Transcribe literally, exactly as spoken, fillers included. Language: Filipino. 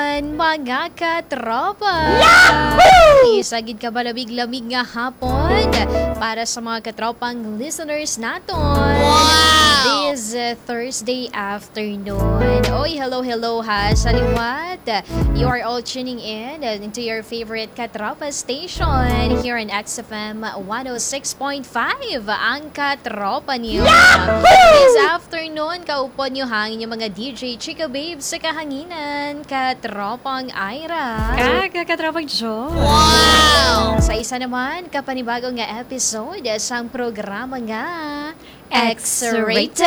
hapon, mga katropa! Isagid ka ba lamig-lamig nga hapon para sa mga katropang listeners naton Wow! this uh, Thursday afternoon. Oy, hello, hello ha sa liwat. You are all tuning in uh, into your favorite katropa station here in X F M one oh six point five, ang katropa niyo. This afternoon, kaupon nyo hangin yung mga D J Chika Babes sa kahanginan, katropang Ira. Kaga, katropang Joe. Wow! Sa isa naman, kapanibagong nga episode sa programa nga X-Rated.